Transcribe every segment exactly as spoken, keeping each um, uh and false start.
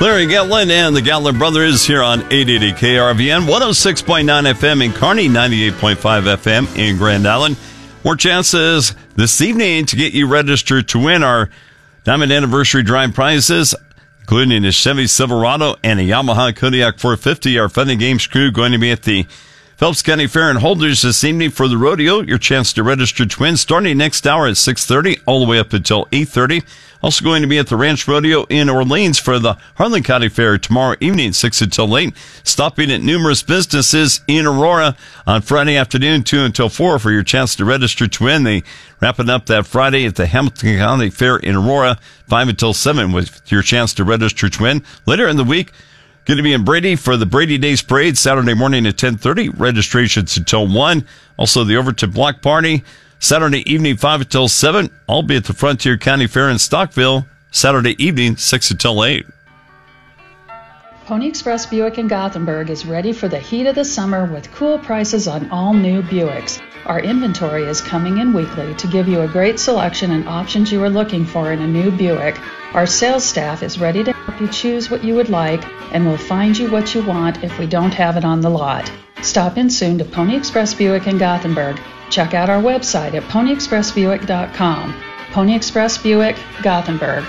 Larry Gatlin and the Gatlin Brothers here on eight eighty K R V N, one oh six point nine F M in Kearney, ninety-eight point five F M in Grand Island. More chances this evening to get you registered to win our Diamond Anniversary Drive prizes, including a Chevy Silverado and a Yamaha Kodiak four fifty. Our Fun and Games crew going to be at the Phelps County Fair and Holders this evening for the rodeo. Your chance to register to win starting next hour at six thirty all the way up until eight thirty. Also going to be at the Ranch Rodeo in Orleans for the Harlan County Fair tomorrow evening, six until eight. Stopping at numerous businesses in Aurora on Friday afternoon, two until four for your chance to register to win. They wrapping up that Friday at the Hamilton County Fair in Aurora, five until seven with your chance to register to win. Later in the week, going to be in Brady for the Brady Days Parade Saturday morning at ten thirty. Registrations until one. Also the Overton Block Party Saturday evening five until seven. I'll be at the Frontier County Fair in Stockville Saturday evening six until eight. Pony Express Buick in Gothenburg is ready for the heat of the summer with cool prices on all new Buicks. Our inventory is coming in weekly to give you a great selection and options you are looking for in a new Buick. Our sales staff is ready to help you choose what you would like and will find you what you want if we don't have it on the lot. Stop in soon to Pony Express Buick in Gothenburg. Check out our website at pony express buick dot com. Pony Express Buick, Gothenburg.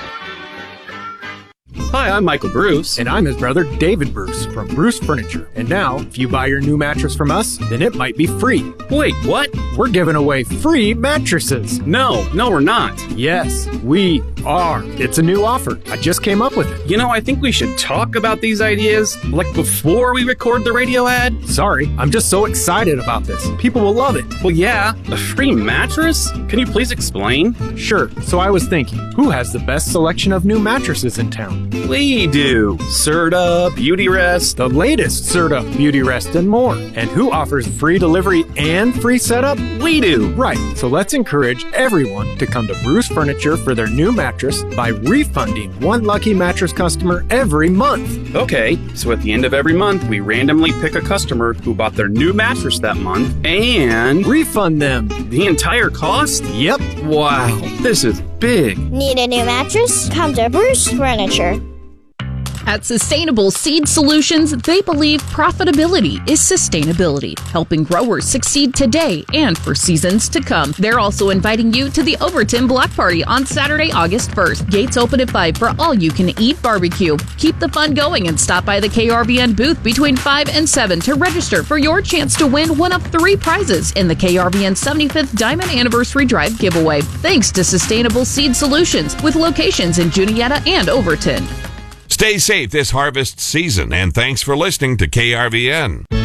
Hi, I'm Michael Bruce. And I'm his brother, David Bruce, from Bruce Furniture. And now, if you buy your new mattress from us, then it might be free. Wait, what? We're giving away free mattresses. No, no, we're not. Yes, we are. It's a new offer. I just came up with it. You know, I think we should talk about these ideas, like before we record the radio ad. Sorry, I'm just so excited about this. People will love it. Well, yeah, a free mattress? Can you please explain? Sure. So I was thinking, who has the best selection of new mattresses in town? We do. Serta, Beautyrest, the latest Serta, Beautyrest, and more. And who offers free delivery and free setup? We do. Right. So let's encourage everyone to come to Bruce Furniture for their new mattress by refunding one lucky mattress customer every month. Okay, so at the end of every month, we randomly pick a customer who bought their new mattress that month and refund them the entire cost? Yep. Wow, this is big. Need a new mattress? Come to Bruce Furniture. At Sustainable Seed Solutions, they believe profitability is sustainability, helping growers succeed today and for seasons to come. They're also inviting you to the Overton Block Party on Saturday, August first. Gates open at five for all-you-can-eat barbecue. Keep the fun going and stop by the K R V N booth between five and seven to register for your chance to win one of three prizes in the K R V N seventy-fifth Diamond Anniversary Drive giveaway. Thanks to Sustainable Seed Solutions, with locations in Juniata and Overton. Stay safe this harvest season, and thanks for listening to K R V N.